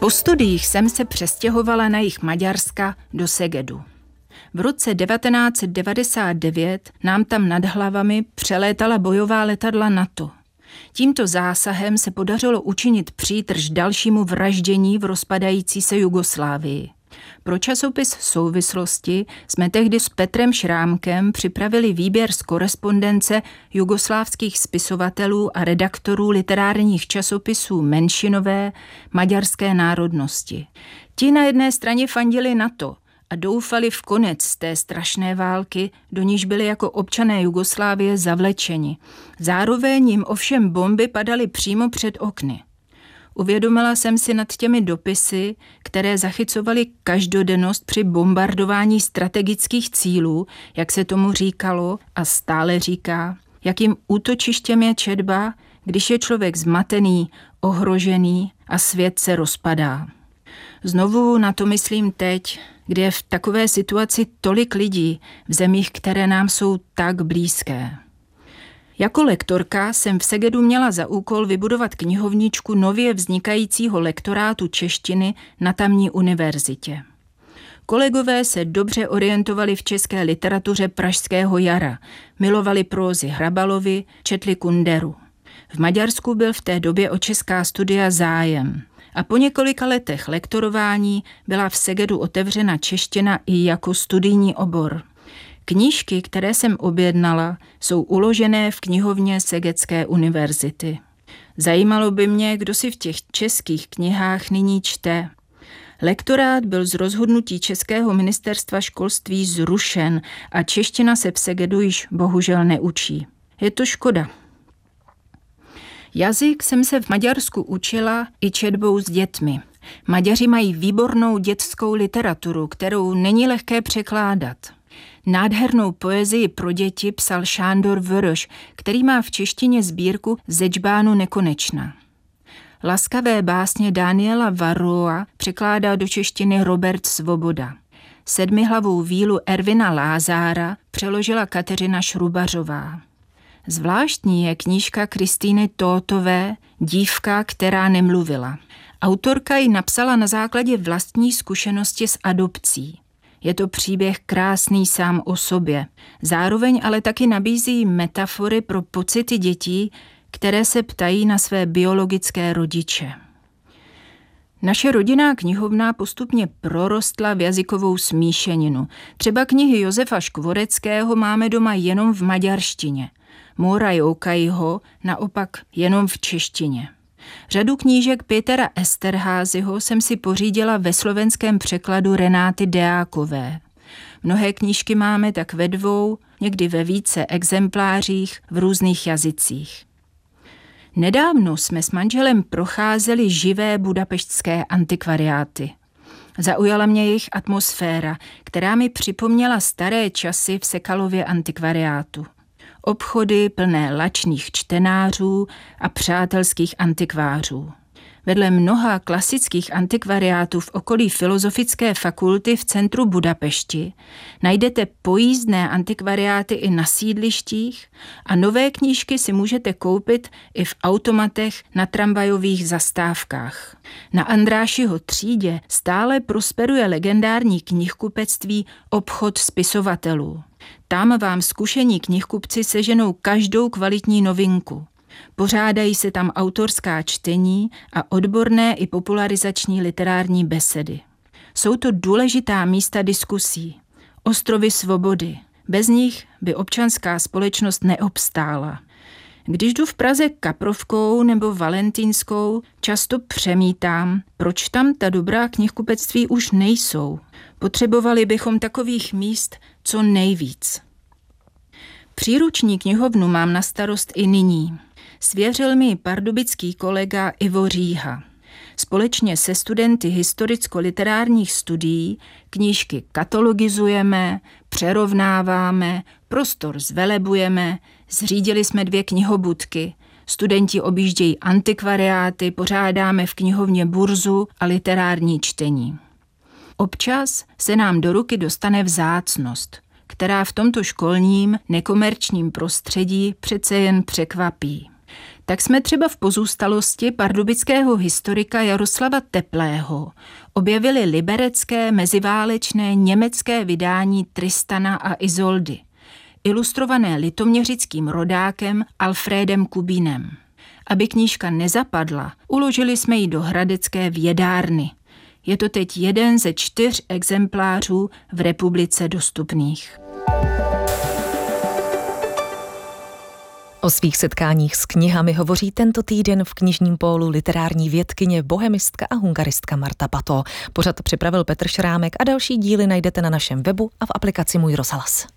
Po studiích jsem se přestěhovala na jih Maďarska do Segedu. V roce 1999 nám tam nad hlavami přelétala bojová letadla NATO. Tímto zásahem se podařilo učinit přítrž dalšímu vraždění v rozpadající se Jugoslávii. Pro časopis Souvislosti jsme tehdy s Petrem Šrámkem připravili výběr z korespondence jugoslávských spisovatelů a redaktorů literárních časopisů menšinové maďarské národnosti. Ti na jedné straně fandili NATO a doufali v konec té strašné války, do níž byli jako občané Jugoslávie zavlečeni. Zároveň jim ovšem bomby padaly přímo před okny. Uvědomila jsem si nad těmi dopisy, které zachycovaly každodennost při bombardování strategických cílů, jak se tomu říkalo a stále říká, jakým útočištěm je četba, když je člověk zmatený, ohrožený a svět se rozpadá. Znovu na to myslím teď, kdy je v takové situaci tolik lidí v zemích, které nám jsou tak blízké. Jako lektorka jsem v Segedu měla za úkol vybudovat knihovničku nově vznikajícího lektorátu češtiny na tamní univerzitě. Kolegové se dobře orientovali v české literatuře pražského jara, milovali prózy Hrabalovy, četli Kunderu. V Maďarsku byl v té době o česká studia zájem a po několika letech lektorování byla v Segedu otevřena čeština i jako studijní obor. Knížky, které jsem objednala, jsou uložené v knihovně Segedské univerzity. Zajímalo by mě, kdo si v těch českých knihách nyní čte. Lektorát byl z rozhodnutí Českého ministerstva školství zrušen a čeština se v Segedu již bohužel neučí. Je to škoda. Jazyk jsem se v Maďarsku učila i četbou s dětmi. Maďaři mají výbornou dětskou literaturu, kterou není lehké překládat. Nádhernou poezii pro děti psal Sándor Vörös, který má v češtině sbírku Ze džbánu nekonečna. Laskavé básně Daniela Varroa překládá do češtiny Robert Svoboda. Sedmihlavou vílu Ervina Lázára přeložila Kateřina Šrubařová. Zvláštní je knížka Kristýny Tótové Dívka, která nemluvila. Autorka ji napsala na základě vlastní zkušenosti s adopcí. Je to příběh krásný sám o sobě. Zároveň ale taky nabízí metafory pro pocity dětí, které se ptají na své biologické rodiče. Naše rodinná knihovna postupně prorostla v jazykovou smíšeninu. Třeba knihy Josefa Škvoreckého máme doma jenom v maďarštině. Móra Jókaiho naopak jenom v češtině. Řadu knížek Pétera Esterházyho jsem si pořídila ve slovenském překladu Renáty Deákové. Mnohé knížky máme tak ve 2, někdy ve více exemplářích v různých jazycích. Nedávno jsme s manželem procházeli živé budapeštské antikvariáty. Zaujala mě jejich atmosféra, která mi připomněla staré časy v Sekalově antikvariátu. Obchody plné lačných čtenářů a přátelských antikvářů. Vedle mnoha klasických antikvariátů v okolí Filozofické fakulty v centru Budapešti najdete pojízdné antikvariáty i na sídlištích a nové knížky si můžete koupit i v automatech na tramvajových zastávkách. Na Andrášiho třídě stále prosperuje legendární knihkupectví Obchod spisovatelů. Tam vám zkušení knihkupci seženou každou kvalitní novinku. Pořádají se tam autorská čtení a odborné i popularizační literární besedy. Jsou to důležitá místa diskusí, ostrovy svobody. Bez nich by občanská společnost neobstála. Když jdu v Praze Kaprovkou nebo Valentínskou, často přemítám, proč tam ta dobrá knihkupectví už nejsou. Potřebovali bychom takových míst co nejvíc. Příruční knihovnu mám na starost i nyní. Svěřil mi pardubický kolega Ivo Říha. Společně se studenty historicko-literárních studií knížky katalogizujeme, přerovnáváme, prostor zvelebujeme, zřídili jsme 2 knihobudky, studenti objíždějí antikvariáty, pořádáme v knihovně burzu a literární čtení. Občas se nám do ruky dostane vzácnost, která v tomto školním, nekomerčním prostředí přece jen překvapí. Tak jsme třeba v pozůstalosti pardubického historika Jaroslava Teplého objevili liberecké meziválečné německé vydání Tristana a Izoldy, ilustrované litoměřickým rodákem Alfrédem Kubínem. Aby knížka nezapadla, uložili jsme ji do hradecké vědárny. Je to teď jeden ze 4 exemplářů v republice dostupných. O svých setkáních s knihami hovoří tento týden v knižním pólu literární vědkyně, bohemistka a hungaristka Marta Pato. Pořad připravil Petr Šrámek a další díly najdete na našem webu a v aplikaci Můj rozhlas.